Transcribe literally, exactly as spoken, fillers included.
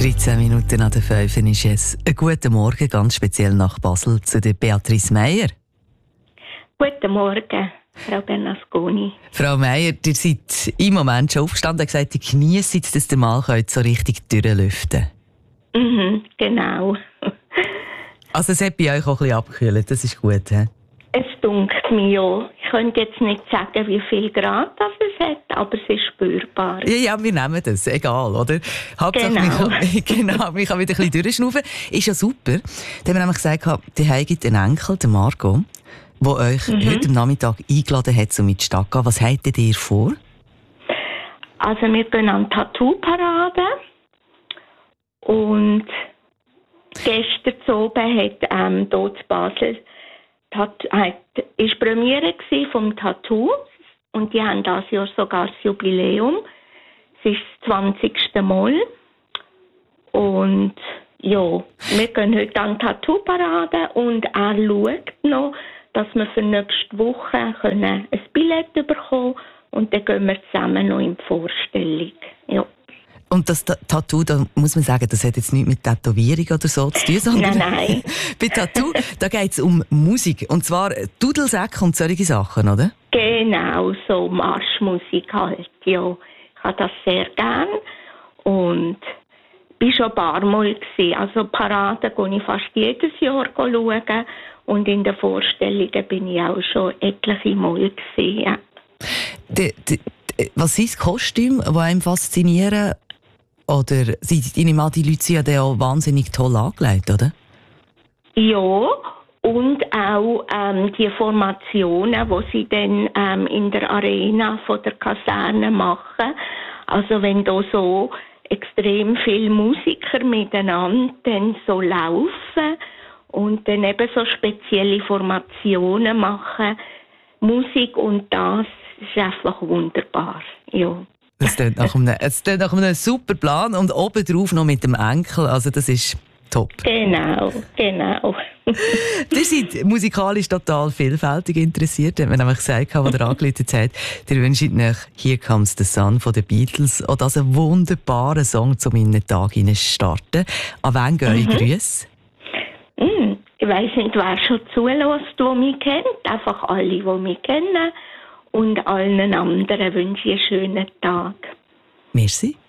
dreizehn Minuten an der fünf ist es. Einen guten Morgen, ganz speziell nach Basel, zu der Beatrice Meier. Guten Morgen, Frau Bernasconi. Frau Meier, ihr seid im Moment schon aufgestanden und gesagt, ihr genießt, dass ihr mal so richtig durchlüften könnt. Mhm, genau. Also es hat bei euch auch ein bisschen abgekühlt, das ist gut, he? Es dunkelt mir ja. Ich könnte jetzt nicht sagen, wie viel Grad das es hat, aber es ist spürbar. Ja, ja, wir nehmen das, egal, oder? Hauptsache, Genau. wir kann, genau, wir kann wieder ein bisschen durchschnaufen. Ist ja super. Da haben wir nämlich gesagt, die haben einen Enkel, den Marco, der euch mhm. heute am Nachmittag eingeladen hat, um in die Stadt zu gehen. Was habt ihr vor? Also wir gehen an die Tattoo-Parade und gestern zu oben hat ähm, hier in Basel Tat, hat, ist Premiere vom Tattoo und die haben dieses Jahr sogar das Jubiläum. Es ist das zwanzigste Mal. Und ja, wir gehen heute an die Tattoo-Parade und er schaut noch, dass wir für nächste Woche können ein Billett bekommen und dann gehen wir zusammen noch in die Vorstellung. Ja. Und das Tattoo, da muss man sagen, das hat jetzt nichts mit Tätowierung oder so zu tun, sondern nein, nein. bei Tattoo, da geht es um Musik. Und zwar Dudelsäcke und solche Sachen, oder? Genau, so Marschmusik halt, ja. Ich habe das sehr gern und bin schon ein paar Mal gewesen. Also Paraden gehe ich fast jedes Jahr schauen und in den Vorstellungen bin ich auch schon etliche Mal gewesen, ja. Die, die, was sind Kostüme, die einem faszinieren? Oder sind die, die Leute sind ja auch wahnsinnig toll angelegt, oder? Ja, und auch ähm, die Formationen, die sie dann ähm, in der Arena von der Kaserne machen. Also wenn da so extrem viele Musiker miteinander dann so laufen und dann eben so spezielle Formationen machen, Musik und das ist einfach wunderbar, ja. Es klingt nach einem, es klingt nach einem super Plan und obendrauf noch mit dem Enkel, also das ist top. Genau, genau. Ihr seid musikalisch total vielfältig interessiert, hat man nämlich gesagt, als er angeleitet hat. Ihr wünscht nach «Here Comes the Sun» von den Beatles und das einen wunderbaren Song, um in den Tag zu starten. An wen gehen eure Mhm. Grüße? Mm, ich weiss nicht, wer schon zulässt, der mich kennt. Einfach alle, die mich kennen. Und allen anderen wünsche ich einen schönen Tag. Merci.